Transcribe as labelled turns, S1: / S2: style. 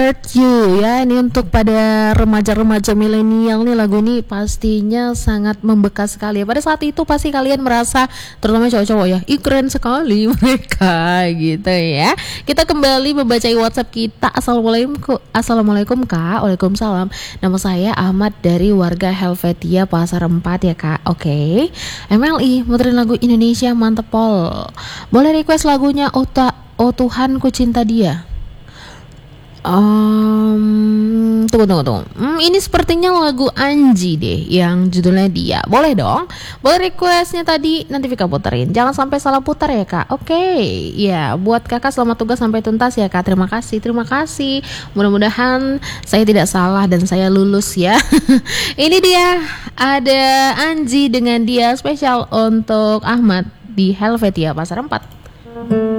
S1: Hurt You ya. Ini untuk pada remaja-remaja milenial nih, lagu ini pastinya sangat membekas sekali. Pada saat itu pasti kalian merasa, terutama cowok-cowok ya, ih keren sekali mereka gitu ya. Kita kembali membaca WhatsApp kita. Assalamualaikum Kak. Waalaikumsalam. Nama saya Ahmad dari warga Helvetia Pasar 4 ya Kak. Oke. MLI muterin lagu Indonesia mantep pol. Boleh request lagunya Oh Tuhan ku cinta dia. Tunggu. Ini sepertinya lagu Anji deh, yang judulnya Dia. Boleh dong? Boleh requestnya tadi, nanti Vika puterin. Jangan sampai salah putar ya Kak. Oke. Ya, buat Kakak selamat tugas sampai tuntas ya Kak. Terima kasih. Mudah-mudahan saya tidak salah dan saya lulus ya. Ini dia, ada Anji dengan Dia, spesial untuk Ahmad di Helvetia Pasar 4.